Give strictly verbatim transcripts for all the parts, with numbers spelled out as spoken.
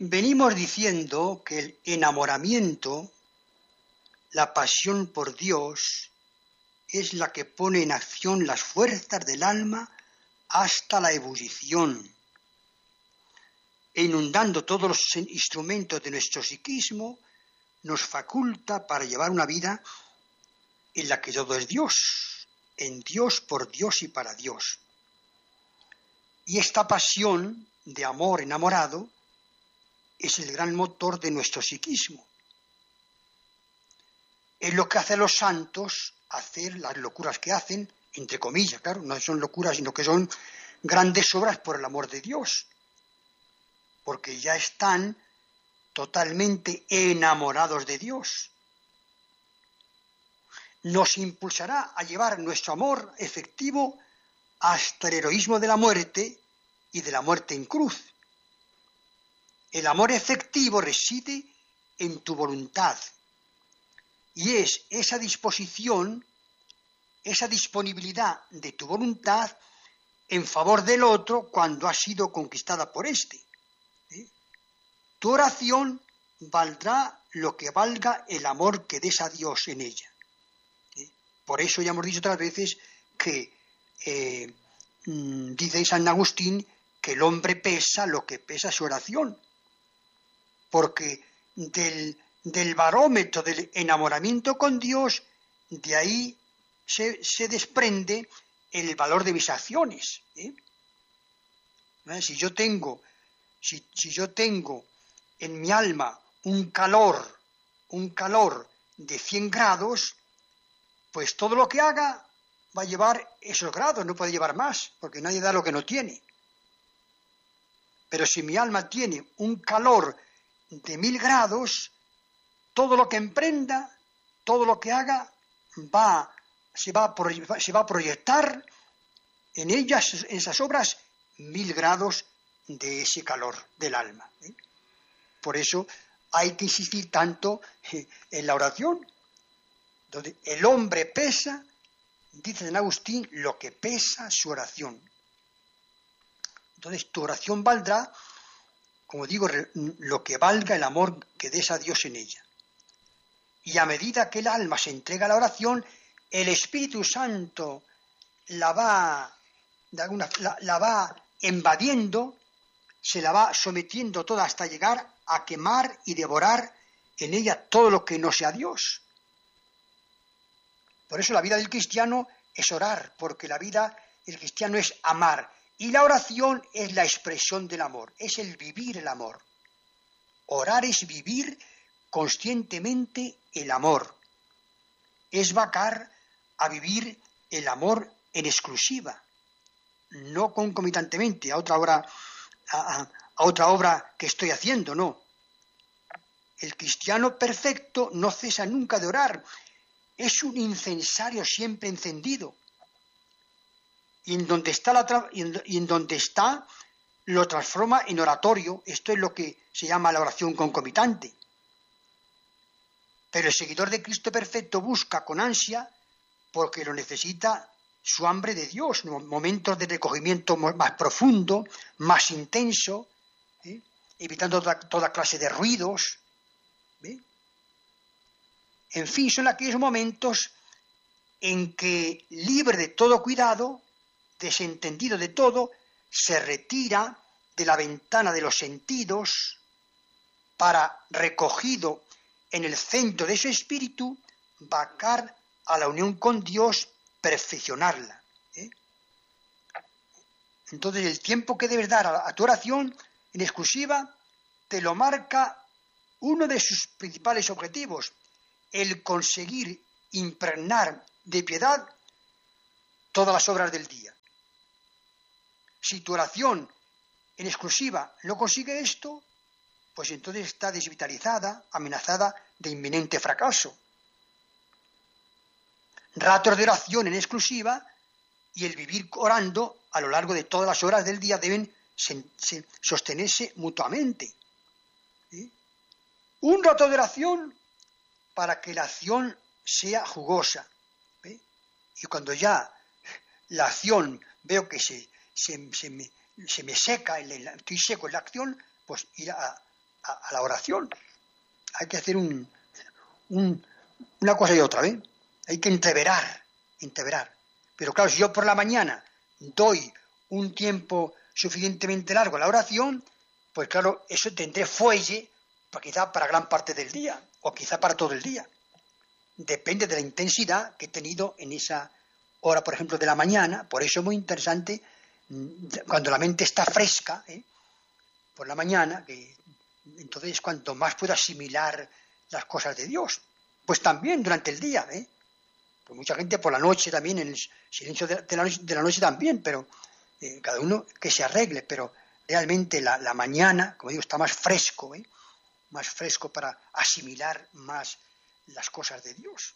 Venimos diciendo que el enamoramiento, la pasión por Dios, es la que pone en acción las fuerzas del alma hasta la ebullición, e inundando todos los instrumentos de nuestro psiquismo, nos faculta para llevar una vida en la que todo es Dios, en Dios, por Dios y para Dios. Y esta pasión de amor enamorado es el gran motor de nuestro psiquismo. Es lo que hacen los santos, hacer las locuras que hacen, entre comillas, claro, no son locuras, sino que son grandes obras por el amor de Dios, porque ya están totalmente enamorados de Dios. Nos impulsará a llevar nuestro amor efectivo hasta el heroísmo de la muerte y de la muerte en cruz. El amor efectivo reside en tu voluntad y es esa disposición, esa disponibilidad de tu voluntad en favor del otro cuando ha sido conquistada por éste. ¿Eh? Tu oración valdrá lo que valga el amor que des a Dios en ella. ¿Eh? Por eso ya hemos dicho otras veces que eh, dice San Agustín que el hombre pesa lo que pesa su oración, porque del, del barómetro del enamoramiento con Dios, de ahí se, se desprende el valor de mis acciones. ¿eh? ¿Eh? Si yo tengo, si, si yo tengo en mi alma un calor, un calor de cien grados, pues todo lo que haga va a llevar esos grados, no puede llevar más, porque nadie da lo que no tiene. Pero si mi alma tiene un calor de mil grados, todo lo que emprenda, todo lo que haga, va, se, va a, se va a proyectar en ellas, en esas obras, mil grados de ese calor del alma. ¿eh? Por eso hay que insistir tanto en la oración, donde el hombre pesa, dice San Agustín, lo que pesa su oración. Entonces tu oración valdrá, como digo, lo que valga el amor que des a Dios en ella. Y a medida que el alma se entrega a la oración, el Espíritu Santo la va, de alguna, la, la va invadiendo, se la va sometiendo toda hasta llegar a quemar y devorar en ella todo lo que no sea Dios. Por eso la vida del cristiano es orar, porque la vida del cristiano es amar. Y la oración es la expresión del amor, es el vivir el amor. Orar es vivir conscientemente el amor. Es vacar a vivir el amor en exclusiva, no concomitantemente a otra obra, a, a otra obra que estoy haciendo, no. El cristiano perfecto no cesa nunca de orar, es un incensario siempre encendido. Y en donde está, la tra- y en, y en donde está lo transforma en oratorio. Esto es lo que se llama la oración concomitante. Pero el seguidor de Cristo perfecto busca con ansia, porque lo necesita, su hambre de Dios, momentos de recogimiento más profundo, más intenso, ¿eh? evitando toda, toda clase de ruidos. ¿eh? En fin, son aquellos momentos en que, libre de todo cuidado, desentendido de todo, se retira de la ventana de los sentidos para, recogido en el centro de su espíritu, vacar a la unión con Dios, perfeccionarla. ¿eh? Entonces el tiempo que debes dar a, a tu oración en exclusiva te lo marca uno de sus principales objetivos, el conseguir impregnar de piedad todas las obras del día. Si tu oración en exclusiva no consigue esto, pues entonces está desvitalizada, amenazada de inminente fracaso. Ratos de oración en exclusiva y el vivir orando a lo largo de todas las horas del día deben se, se, sostenerse mutuamente. ¿Sí? Un rato de oración para que la acción sea jugosa. ¿sí? Y cuando ya la acción veo que se, se, se, me, se me seca, estoy seco en la acción, pues ir a, a, a la oración. Hay que hacer un, un, una cosa y otra, ¿eh? Hay que entreverar, entreverar. Pero claro, si yo por la mañana doy un tiempo suficientemente largo a la oración, pues claro, eso tendré fuelle para quizá para gran parte del día, o quizá para todo el día. Depende de la intensidad que he tenido en esa hora, por ejemplo, de la mañana. Por eso es muy interesante cuando la mente está fresca, ¿eh? Por la mañana, que entonces cuanto más puedo asimilar las cosas de Dios. Pues también durante el día, ¿eh? Pues mucha gente por la noche también, en el silencio de, de, la, noche, de la noche también, pero eh, cada uno que se arregle, pero realmente la, la mañana, como digo, está más fresco, ¿eh? Más fresco para asimilar más las cosas de Dios.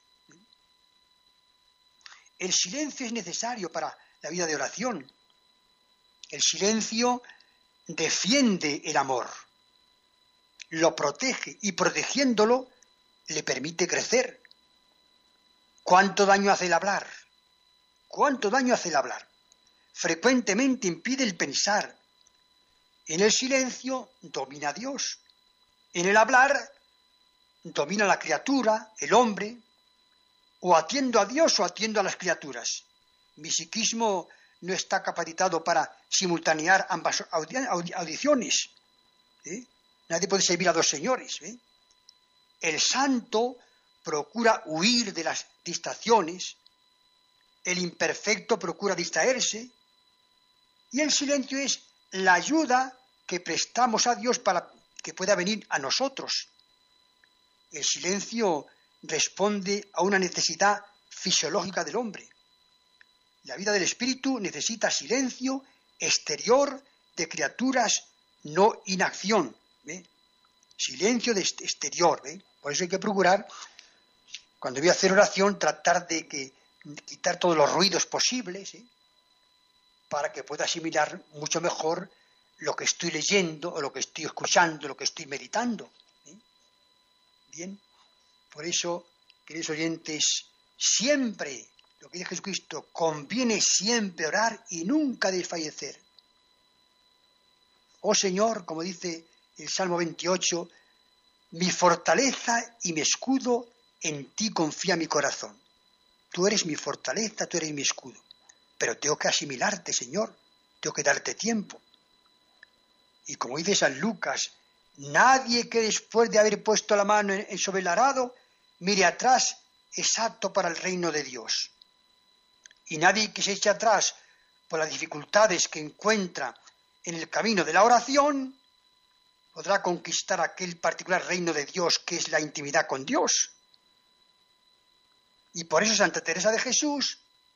El silencio es necesario para la vida de oración. El silencio defiende el amor, lo protege y protegiéndolo le permite crecer. ¿Cuánto daño hace el hablar? ¿Cuánto daño hace el hablar? Frecuentemente impide el pensar. En el silencio domina Dios. En el hablar domina la criatura, el hombre, o atiendo a Dios o atiendo a las criaturas. Mi psiquismo no está capacitado para simultanear ambas audi- audiciones. ¿Eh? Nadie puede servir a dos señores. ¿eh? El santo procura huir de las distracciones, el imperfecto procura distraerse, y el silencio es la ayuda que prestamos a Dios para que pueda venir a nosotros. El silencio responde a una necesidad fisiológica del hombre. La vida del espíritu necesita silencio exterior de criaturas, no inacción. ¿ve? Silencio de exterior. ¿ve? Por eso hay que procurar, cuando voy a hacer oración, tratar de que, quitar todos los ruidos posibles, ¿eh? para que pueda asimilar mucho mejor lo que estoy leyendo, o lo que estoy escuchando, lo que estoy meditando. ¿eh? Bien, por eso, queridos oyentes, siempre, lo que dice Jesucristo, conviene siempre orar y nunca desfallecer. Oh Señor, como dice el Salmo veintiocho, mi fortaleza y mi escudo, en ti confía mi corazón. Tú eres mi fortaleza, tú eres mi escudo. Pero tengo que asimilarte, Señor, tengo que darte tiempo. Y como dice San Lucas, nadie que después de haber puesto la mano sobre el arado, mire atrás, es apto para el reino de Dios. Y nadie que se eche atrás por las dificultades que encuentra en el camino de la oración, podrá conquistar aquel particular reino de Dios que es la intimidad con Dios. Y por eso Santa Teresa de Jesús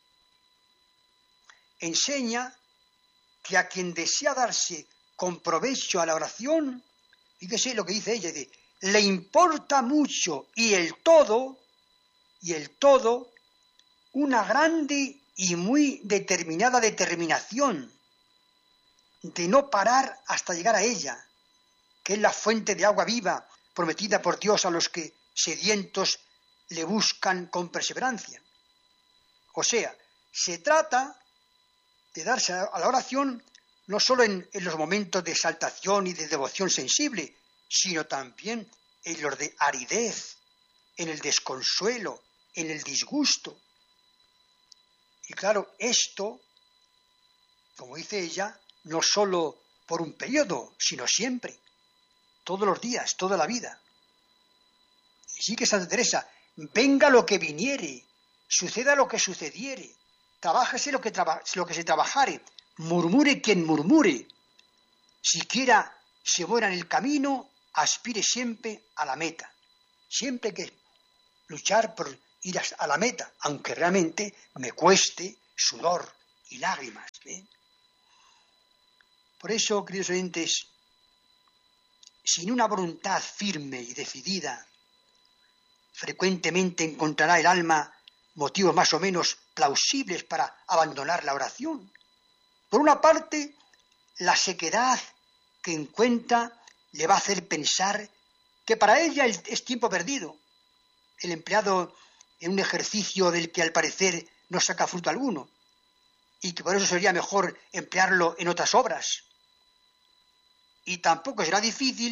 enseña que a quien desea darse con provecho a la oración, fíjese lo que dice ella, dice, le importa mucho y el todo, y el todo, una grande y muy determinada determinación de no parar hasta llegar a ella, que es la fuente de agua viva prometida por Dios a los que sedientos le buscan con perseverancia. O sea, se trata de darse a la oración no solo en, en los momentos de exaltación y de devoción sensible, sino también en los de aridez, en el desconsuelo, en el disgusto. Y claro, esto, como dice ella, no solo por un periodo, sino siempre, todos los días, toda la vida. Y sí que Santa Teresa, venga lo que viniere, suceda lo que sucediere, trabájese lo que, traba, lo que se trabajare, murmure quien murmure, siquiera se muera en el camino, aspire siempre a la meta. Siempre hay que luchar por ir a la meta, aunque realmente me cueste sudor y lágrimas. ¿eh? Por eso, queridos oyentes, sin una voluntad firme y decidida, frecuentemente encontrará el alma motivos más o menos plausibles para abandonar la oración. Por una parte, la sequedad que encuentra le va a hacer pensar que para ella es tiempo perdido, el empleado en un ejercicio del que al parecer no saca fruto alguno, y que por eso sería mejor emplearlo en otras obras. Y tampoco será difícil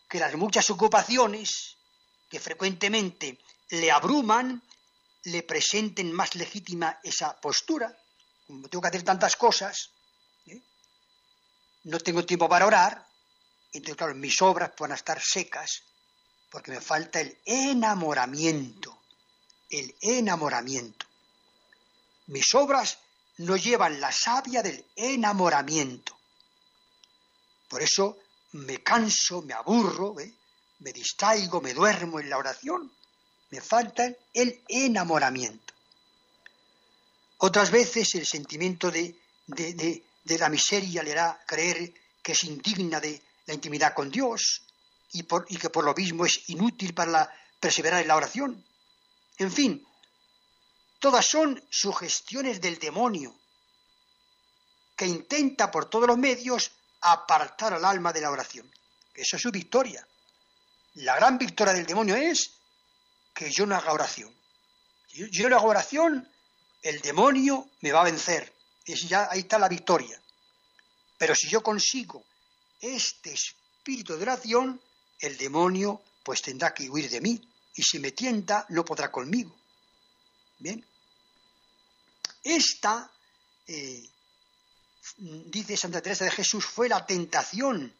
que las muchas ocupaciones que frecuentemente le abruman le presenten más legítima esa postura. Como tengo que hacer tantas cosas, ¿eh? No tengo tiempo para orar, entonces claro, mis obras pueden estar secas porque me falta el enamoramiento, el enamoramiento. Mis obras no llevan la savia del enamoramiento. Por eso me canso, me aburro, ¿eh? Me distraigo, me duermo en la oración. Me falta el enamoramiento. Otras veces el sentimiento de, de, de, de la miseria le hará creer que es indigna de la intimidad con Dios y, por, y que por lo mismo es inútil para la, perseverar en la oración. En fin, todas son sugestiones del demonio que intenta por todos los medios apartar al alma de la oración. Esa es su victoria. La gran victoria del demonio es que yo no haga oración. Si yo, yo no hago oración, el demonio me va a vencer. Es ya, ahí está la victoria. Pero si yo consigo este espíritu de oración, el demonio pues tendrá que huir de mí. Y si me tienta, no podrá conmigo. Bien. Esta, eh, dice Santa Teresa de Jesús, fue la tentación,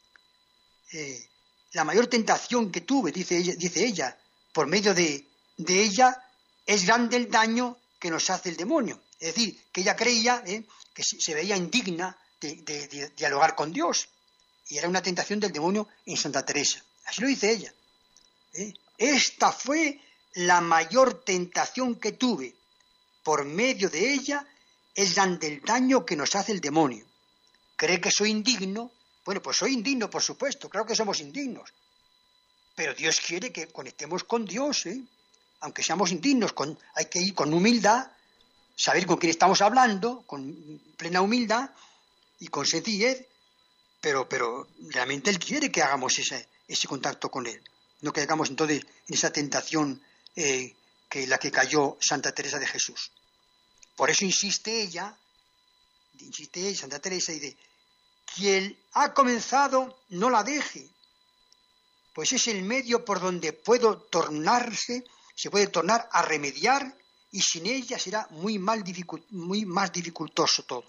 eh, la mayor tentación que tuve, dice ella, dice ella por medio de, de ella es grande el daño que nos hace el demonio. Es decir, que ella creía eh, que se veía indigna de, de, de dialogar con Dios. Y era una tentación del demonio en Santa Teresa. Así lo dice ella. ¿eh? Esta fue la mayor tentación que tuve. Por medio de ella es grande el daño que nos hace el demonio. ¿Cree que soy indigno? Bueno, pues soy indigno, por supuesto. Claro que somos indignos. Pero Dios quiere que conectemos con Dios, ¿eh? Aunque seamos indignos, con, hay que ir con humildad, saber con quién estamos hablando, con plena humildad y con sencillez, pero, pero realmente Él quiere que hagamos ese, ese contacto con Él, no que hagamos entonces en esa tentación eh, que la que cayó Santa Teresa de Jesús. Por eso insiste ella, insiste ella, Santa Teresa, y dice, quien ha comenzado no la deje, pues es el medio por donde puedo tornarse, se puede tornar a remediar, y sin ella será muy, mal dificult, muy más dificultoso todo.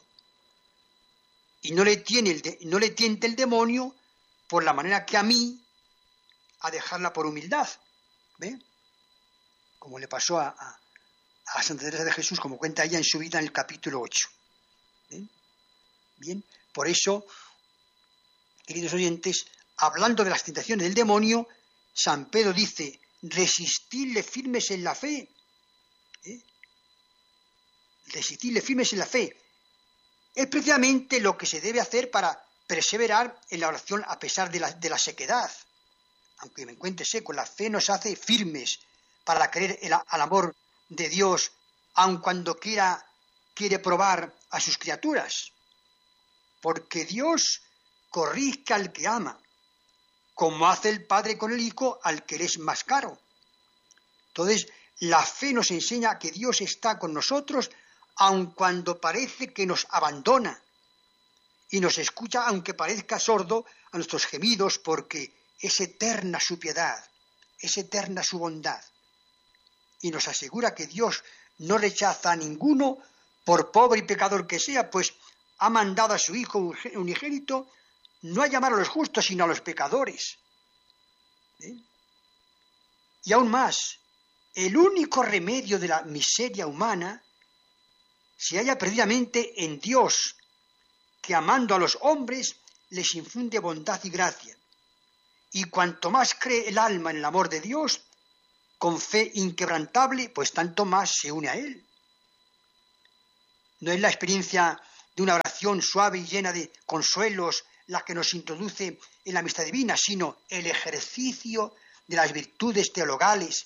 Y no le, tiene el de, no le tiente el demonio por la manera que a mí a dejarla por humildad. ¿Ve? Como le pasó a, a, a Santa Teresa de Jesús, como cuenta ella en su vida en el capítulo ocho. ¿Ve? Bien, por eso, queridos oyentes, hablando de las tentaciones del demonio, San Pedro dice, resistidle firmes en la fe. ¿Eh? Resistidle firmes en la fe. Es precisamente lo que se debe hacer para perseverar en la oración a pesar de la, de la sequedad. Aunque me encuentre seco, la fe nos hace firmes para creer el, al amor de Dios, aun cuando quiera, quiere probar a sus criaturas. Porque Dios corrige al que ama, como hace el Padre con el Hijo al que le es más caro. Entonces, la fe nos enseña que Dios está con nosotros aun cuando parece que nos abandona, y nos escucha aunque parezca sordo a nuestros gemidos, porque es eterna su piedad, es eterna su bondad, y nos asegura que Dios no rechaza a ninguno, por pobre y pecador que sea, pues ha mandado a su Hijo unigénito no a llamar a los justos, sino a los pecadores. ¿Eh? Y aún más, el único remedio de la miseria humana se halla perdidamente en Dios, que amando a los hombres les infunde bondad y gracia. Y cuanto más cree el alma en el amor de Dios, con fe inquebrantable, pues tanto más se une a Él. No es la experiencia de una oración suave y llena de consuelos la que nos introduce en la amistad divina, sino el ejercicio de las virtudes teologales,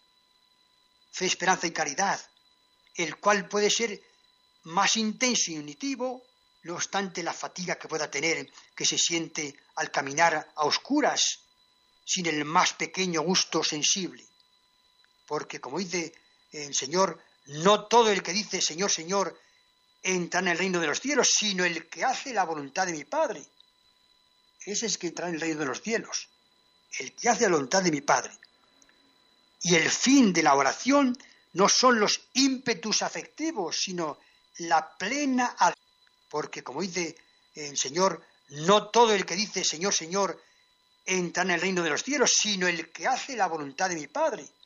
fe, esperanza y caridad, el cual puede ser más intenso y unitivo, no obstante la fatiga que pueda tener, que se siente al caminar a oscuras, sin el más pequeño gusto sensible. Porque, como dice el Señor, no todo el que dice Señor, Señor, entra en el reino de los cielos, sino el que hace la voluntad de mi Padre. Ese es que entra en el reino de los cielos. el que hace la voluntad de mi Padre. Y el fin de la oración no son los ímpetus afectivos, sino la plena ad- porque como dice el Señor, no todo el que dice Señor, Señor entra en el reino de los cielos, sino el que hace la voluntad de mi Padre.